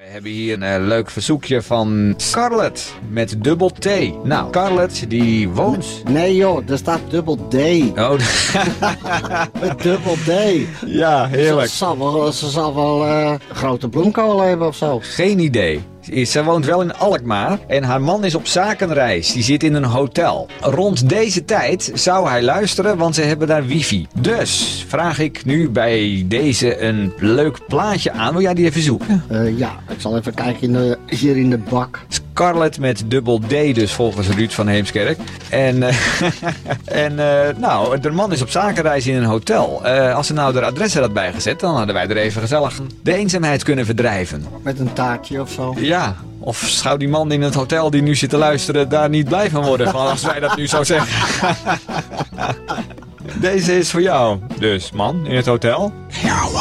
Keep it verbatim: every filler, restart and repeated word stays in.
We hebben hier een uh, leuk verzoekje van Scarlett met dubbel T. Nou, Scarlett die woont... Nee joh, er staat dubbel D. Oh, Met dubbel D. ja, heerlijk. Ze zal wel, ze zal wel uh, grote bloemkool hebben of zo. Geen idee. Ze woont wel in Alkmaar en haar man is op zakenreis. Die zit in een hotel. Rond deze tijd zou hij luisteren, want ze hebben daar wifi. Dus vraag ik nu bij deze een leuk plaatje aan. Wil jij die even zoeken? Uh, ja, ik zal even kijken in de, hier in de bak. Scarlett met dubbel D dus volgens Ruud van Heemskerk. En, uh, en uh, nou, de man is op zakenreis in een hotel. Uh, als ze nou de adressen had bijgezet, dan hadden wij er even gezellig de eenzaamheid kunnen verdrijven. Met een taartje of zo. Ja, of zou die man in het hotel die nu zit te luisteren daar niet blij van worden, van als wij dat nu zo zeggen. Deze is voor jou, dus man in het hotel. Ja,